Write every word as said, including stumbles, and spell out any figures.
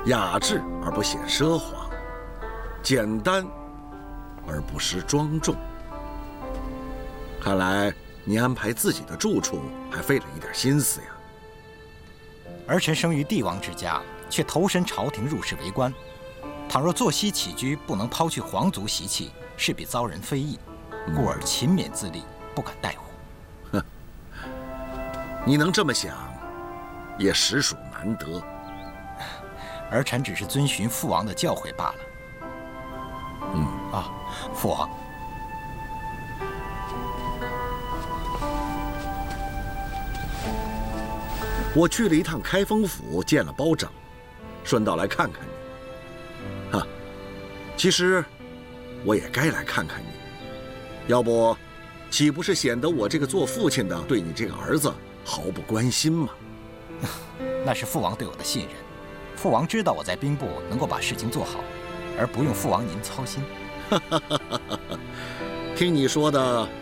雅致而不显奢华，简单而不失庄重。看来你安排自己的住处还费了一点心思呀。 儿臣生于帝王之家，却投身朝廷入仕为官。倘若作息起居不能抛去皇族习气，势必遭人非议，故而勤勉自立，不敢怠忽。 哼，你能这么想，也实属难得。 儿臣只是遵循父王的教诲罢了。 嗯啊，父王， 我去了一趟开封府，见了包拯，顺道来看看你。哈，其实我也该来看看你，要不，岂不是显得我这个做父亲的对你这个儿子毫不关心吗？ 那是父王对我的信任。父王知道我在兵部能够把事情做好，而不用父王您操心。 听你说的，